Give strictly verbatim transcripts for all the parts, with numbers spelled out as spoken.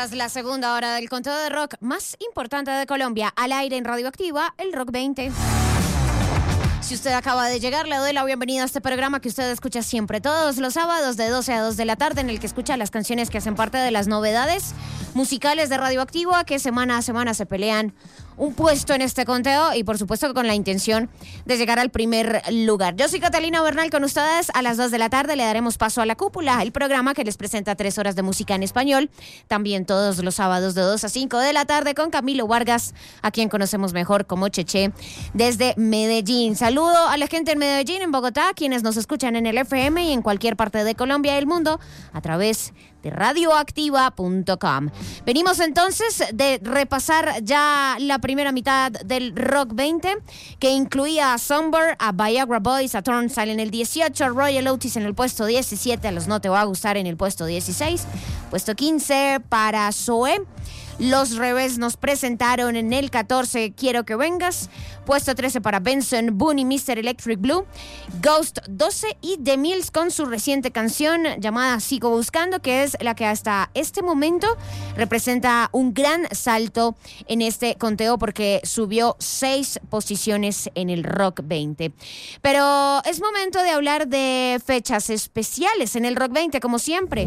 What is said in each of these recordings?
Esta es la segunda hora del conteo de rock más importante de Colombia. Al aire en Radioactiva, el Rock veinte. Si usted acaba de llegar, le doy la bienvenida a este programa que usted escucha siempre, todos los sábados de doce a dos de la tarde, en el que escucha las canciones que hacen parte de las novedades musicales de Radioactiva, que semana a semana se pelean un puesto en este conteo y por supuesto con la intención de llegar al primer lugar. Yo soy Catalina Bernal con ustedes. A las dos de la tarde le daremos paso a La Cúpula, el programa que les presenta tres horas de música en español, también todos los sábados de dos a cinco de la tarde, con Camilo Vargas, a quien conocemos mejor como Cheche, desde Medellín. Saludo a la gente en Medellín, en Bogotá, quienes nos escuchan en el F M y en cualquier parte de Colombia y el mundo a través de radioactiva punto com. Venimos entonces de repasar ya la primera mitad del Rock veinte, que incluía a Somber, a Viagra Boys, a Turnstile en el dieciocho, a Royal Otis en el puesto diecisiete, a los No Te Va a Gustar en el puesto dieciséis, puesto quince para Zoé. Los Revés nos presentaron en el catorce Quiero que vengas, puesto trece para Benson, Boone y mister Electric Blue, Ghost doce y The Mills con su reciente canción llamada Sigo Buscando, que es la que hasta este momento representa un gran salto en este conteo porque subió seis posiciones en el Rock veinte. Pero es momento de hablar de fechas especiales en el Rock veinte, como siempre.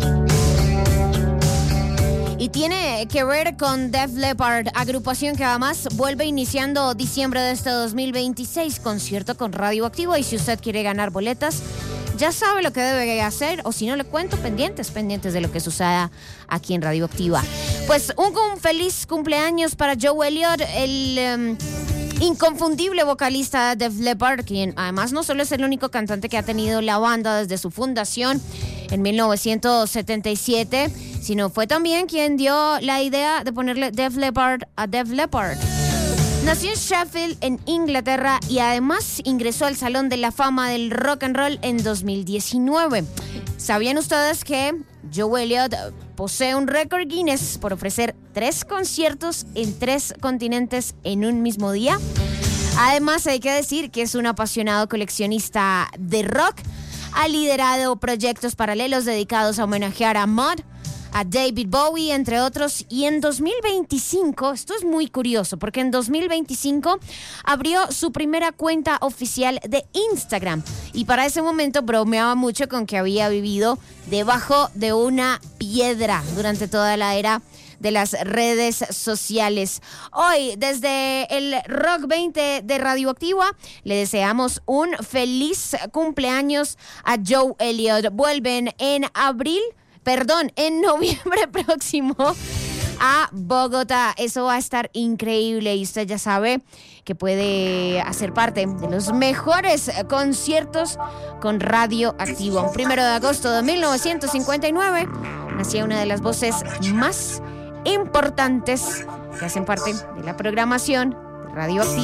Y tiene que ver con Def Leppard, agrupación que además vuelve iniciando diciembre de este dos mil veintiséis, concierto con Radioactivo. Y si usted quiere ganar boletas, ya sabe lo que debe hacer, o si no, le cuento, pendientes, pendientes de lo que suceda aquí en Radioactiva. Pues un, un feliz cumpleaños para Joe Elliott, el um, inconfundible vocalista de Def Leppard, quien además no solo es el único cantante que ha tenido la banda desde su fundación en mil novecientos setenta y siete, sino fue también quien dio la idea de ponerle Def Leppard a Def Leppard. Nació en Sheffield, en Inglaterra, y además ingresó al Salón de la Fama del Rock and Roll en dos mil diecinueve. ¿Sabían ustedes que Joe Elliott posee un récord Guinness por ofrecer tres conciertos en tres continentes en un mismo día? Además, hay que decir que es un apasionado coleccionista de rock. Ha liderado proyectos paralelos dedicados a homenajear a Mod, a David Bowie, entre otros, y en dos mil veinticinco, esto es muy curioso, porque en dos mil veinticinco abrió su primera cuenta oficial de Instagram, y para ese momento bromeaba mucho con que había vivido debajo de una piedra durante toda la era de las redes sociales. Hoy, desde el Rock veinte de Radioactiva, le deseamos un feliz cumpleaños a Joe Elliott. Vuelven en abril, perdón, en noviembre próximo a Bogotá. Eso va a estar increíble y usted ya sabe que puede hacer parte de los mejores conciertos con Radioactiva. Un primero de agosto de mil novecientos cincuenta y nueve nacía una de las voces más importantes que hacen parte de la programación de Radioactiva.